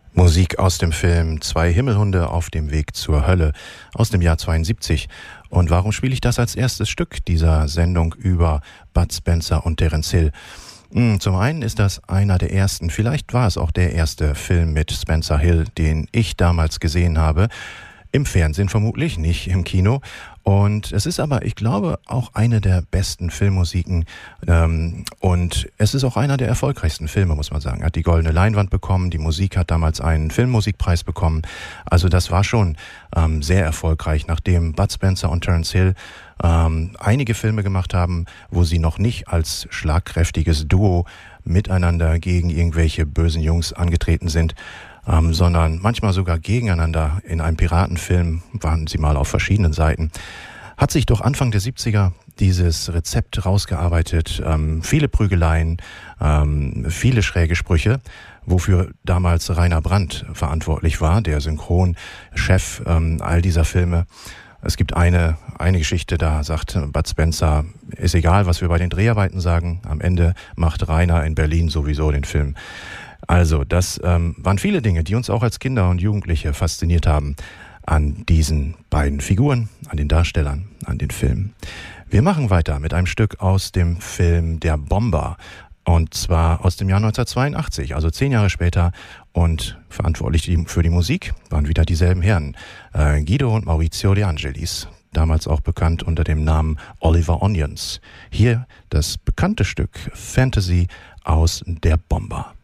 Musik aus dem Film Zwei Himmelhunde auf dem Weg zur Hölle aus dem Jahr 72. Und warum spiele ich das als erstes Stück dieser Sendung über Bud Spencer und Terence Hill? Zum einen ist das einer der ersten, vielleicht war es auch der erste Film mit Spencer Hill, den ich damals gesehen habe. Im Fernsehen vermutlich, nicht im Kino. Und es ist aber, ich glaube, auch eine der besten Filmmusiken. Und es ist auch einer der erfolgreichsten Filme, muss man sagen. Hat die Goldene Leinwand bekommen, die Musik hat damals einen Filmmusikpreis bekommen. Also das war schon sehr erfolgreich, nachdem Bud Spencer und Terence Hill einige Filme gemacht haben, wo sie noch nicht als schlagkräftiges Duo miteinander gegen irgendwelche bösen Jungs angetreten sind, sondern manchmal sogar gegeneinander. In einem Piratenfilm waren sie mal auf verschiedenen Seiten. Hat sich doch Anfang der 70er dieses Rezept rausgearbeitet. Viele Prügeleien, viele schräge Sprüche, wofür damals Rainer Brandt verantwortlich war, der Synchronchef all dieser Filme. Es gibt eine Geschichte, da sagt Bud Spencer, ist egal, was wir bei den Dreharbeiten sagen, am Ende macht Rainer in Berlin sowieso den Film. Also, das waren viele Dinge, die uns auch als Kinder und Jugendliche fasziniert haben an diesen beiden Figuren, an den Darstellern, an den Filmen. Wir machen weiter mit einem Stück aus dem Film Der Bomber, und zwar aus dem Jahr 1982, also 10 Jahre später, und verantwortlich für die Musik waren wieder dieselben Herren, Guido und Maurizio De Angelis, damals auch bekannt unter dem Namen Oliver Onions. Hier das bekannte Stück Fantasy aus Der Bomber.